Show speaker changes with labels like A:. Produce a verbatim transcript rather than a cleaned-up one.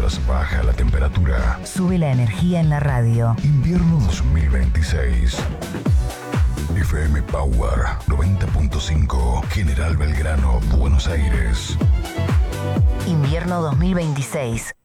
A: mientras baja la temperatura.
B: Sube la energía en la radio.
A: Invierno dos mil veintiséis. F M Power noventa punto cinco, General Belgrano, Buenos Aires.
B: Invierno dos mil veintiséis.